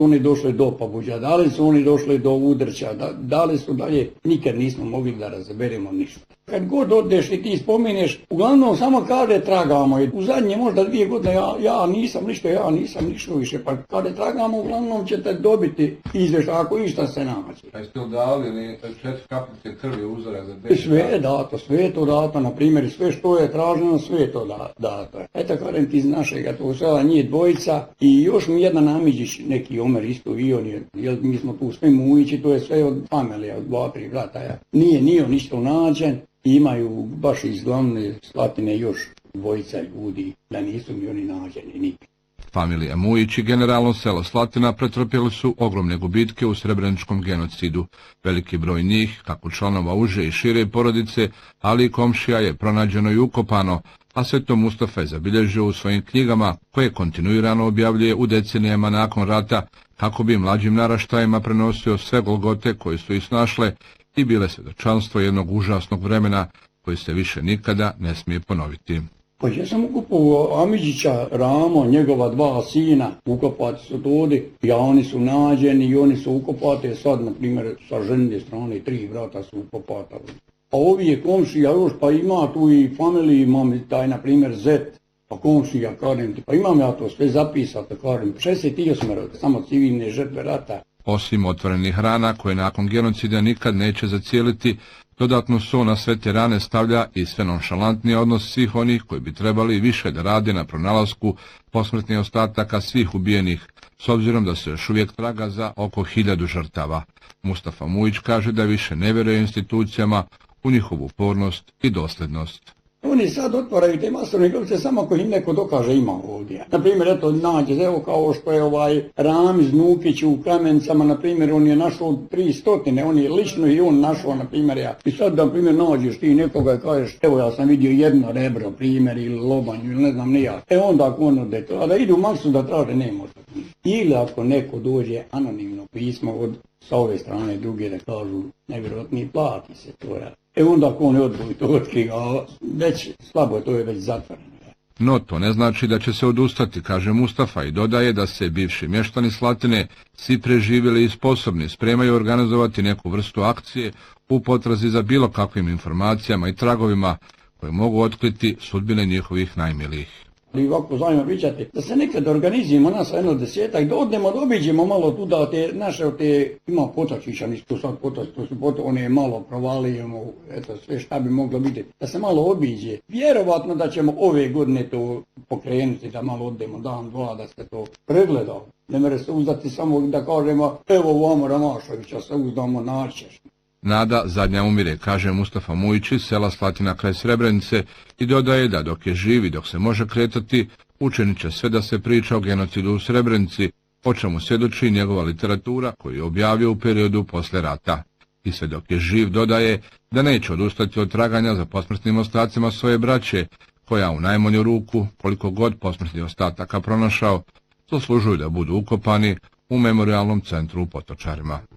oni došli do Pabuđa, da li su oni došli do Udrća, da li su dalje, nikad nismo mogli da razaberemo ništa. Kad god odeš i ti spominješ, uglavnom samo kaže tragamo. U zadnje možda 2 godine ja nisam ništa više, pa kada tragamo uglavnom ćete dobiti izvještaj ako išta se naći. Pa jeste li dali ili 4 kapljice krvi uzora za DNA? Sve je to dato, na primjer, sve što je traženo, sve je to dato. Eto kažem ti iz našega to sela njih 2 i još mi jedan Amidžić, neki Omer isto i on je, jer mi smo tu sve Mujići, to je sve od familija, od 2-3 brata. Nije on ništa nađen. Imaju baš iz glavne Slatine još 2 ljudi, da nisu mi oni nađeni nikad. Familija Mujić i generalno selo Slatina pretrpjeli su ogromne gubitke u srebreničkom genocidu. Veliki broj njih, kako članova uže i šire porodice, ali i komšija je pronađeno i ukopano, a sve to Mustafa je zabilježio u svojim knjigama, koje kontinuirano objavljuje u decenijama nakon rata, kako bi mlađim naraštajima prenosio sve golgote koje su ih snašle i bile svjedočanstvo jednog užasnog vremena koji se više nikada ne smije ponoviti. Pa ja sam ukopao Amidžića, Ramo, njegova 2 sina, ukopati su tudi, a oni su nađeni i oni su ukopati, sad na primjer sa ženine strane 3 brata su ukopati. A ovi je komšija još, pa ima tu i familiji, imam taj na primjer Zet, pa komšija, kažem ti, pa imam ja to sve zapisati, kažem, 68 samo civilne žrtve rata. Osim otvorenih rana koje nakon genocida nikad neće zacijeliti, dodatno su na sve te rane stavlja i sve nonšalantniji odnos svih onih koji bi trebali više da rade na pronalasku posmrtnih ostataka svih ubijenih, s obzirom da se još uvijek traga za oko 1000 žrtava. Mustafa Mujić kaže da više ne vjeruje institucijama u njihovu upornost i dosljednost. Oni sad otvaraju te masovne grobište samo ako im neko dokaže ima ovdje. Naprimjer, eto, nađe, evo kao što je Ramiz Nukić u Kamencama, naprimjer, on je našao 300, on je lično i on našao, naprimjer, I sad, naprimjer, nađeš ti nekoga i kažeš, evo ja sam vidio jedno rebro, primjer, ili lobanju, ili ne znam ni ja. Onda ako on ode to, a da idu u maksu da traže, ne može. Ili ako neko dođe anonimno pismo sa ove strane druge da kažu, nevjerojatni plati se to radi. Onda ako on odboji to otkriva, već slabo je to je već zatvoreno. No to ne znači da će se odustati, kaže Mustafa i dodaje da se bivši mještani Slatine, svi preživjeli i sposobni, spremaju organizovati neku vrstu akcije u potrazi za bilo kakvim informacijama i tragovima koje mogu otkriti sudbine njihovih najmilijih. I ovako zajedno pričati, da se nekad organizujemo nas jedno 10-ak, da odnemo, da obiđemo malo tu da te naše, ima potačića, nisu tu sad potači, to su one malo provalijemo, eto sve šta bi moglo biti, da se malo obiđe. Vjerovatno da ćemo ove godine to pokrenuti, da malo odemo dan, 2, da se to pregleda. Ne mere se uzdati samo da kažemo, evo vamo Ramašovića, se uzdamo naćeš. Nada zadnja umire, kaže Mustafa Mujić iz sela Slatina kraj Srebrenice i dodaje da dok je živ i dok se može kretati, učinit će sve da se priča o genocidu u Srebrenici, o čemu svjedoči njegova literatura koju je objavio u periodu posle rata. I sve dok je živ dodaje da neće odustati od traganja za posmrtnim ostacima svoje braće, koja u najmanju ruku, koliko god posmrtnih ostataka pronašao, zaslužuju da budu ukopani u memorialnom centru u Potočarima.